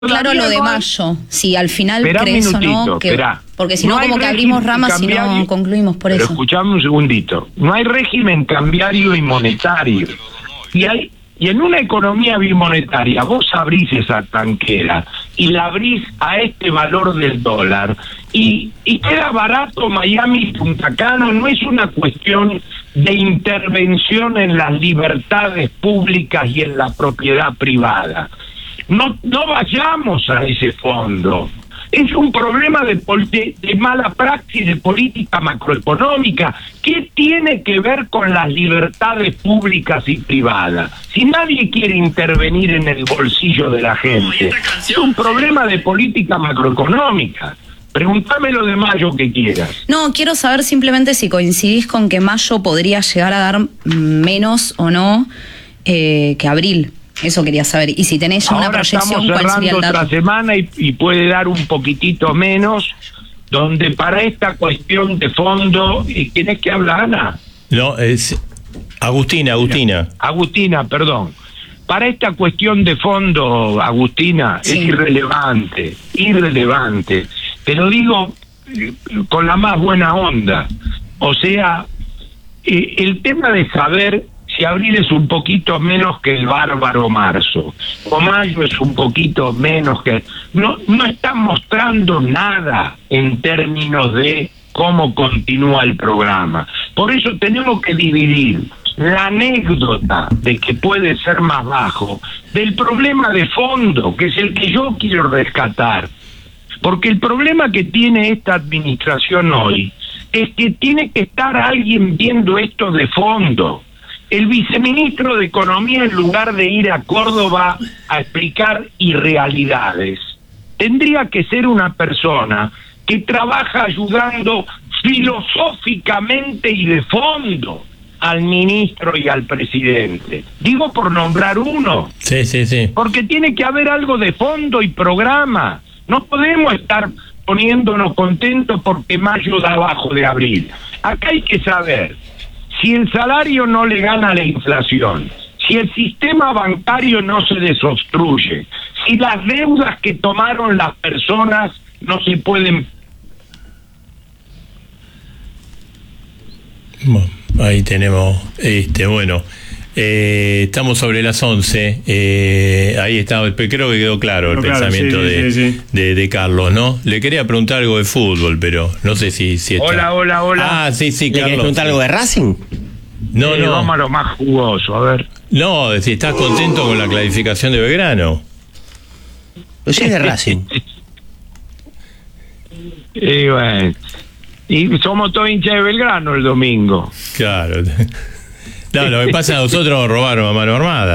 Claro lo de mayo, si al final esperá crees un minutito, o no, que, esperá. porque si no, como que abrimos ramas y no concluimos por pero eso. Escuchame un segundito. No hay régimen cambiario y monetario. Y en una economía bimonetaria, vos abrís esa tanquera y la abrís a este valor del dólar y queda barato Miami y Punta Cana. No es una cuestión de intervención en las libertades públicas y en la propiedad privada. No vayamos a ese fondo. Es un problema de mala praxis, de política macroeconómica. ¿Qué tiene que ver con las libertades públicas y privadas? Si nadie quiere intervenir en el bolsillo de la gente, es un problema de política macroeconómica. Pregúntame lo de Mayo que quieras. No, quiero saber simplemente si coincidís con que Mayo podría llegar a dar menos o no que Abril. Eso quería saber. Y si tenés ya una proyección, ¿cuál sería el dato? Otra semana y puede dar un poquitito menos, donde para esta cuestión de fondo, ¿quién es que habla, Ana? No, es Agustina. Agustina, perdón. Para esta cuestión de fondo, Agustina, sí, es irrelevante. Te lo digo con la más buena onda. O sea, el tema de saber si Abril es un poquito menos que el bárbaro marzo, o Mayo es un poquito menos que... No están mostrando nada en términos de cómo continúa el programa. Por eso tenemos que dividir la anécdota de que puede ser más bajo del problema de fondo, que es el que yo quiero rescatar. Porque el problema que tiene esta administración hoy es que tiene que estar alguien viendo esto de fondo. El viceministro de Economía, en lugar de ir a Córdoba a explicar irrealidades, tendría que ser una persona que trabaja ayudando filosóficamente y de fondo al ministro y al presidente. Digo por nombrar uno. Sí. Porque tiene que haber algo de fondo y programa. No podemos estar poniéndonos contentos porque Mayo da abajo de Abril. Acá hay que saber, si el salario no le gana a la inflación, si el sistema bancario no se desobstruye, si las deudas que tomaron las personas no se pueden... Bueno, ahí tenemos, estamos sobre las 11, ahí está, creo que quedó claro el pensamiento de Carlos, ¿no? Le quería preguntar algo de fútbol, pero no sé si está... Hola. Ah, sí, ¿Le Carlos. querés preguntar algo de Racing? No. Vamos a lo más jugoso, a ver. No, si estás contento con la clasificación de Belgrano. Pues sí, es de Racing. Y bueno, y somos todos hinchas de Belgrano el domingo. Claro. No, lo que pasa es que nosotros nos robaron a mano armada.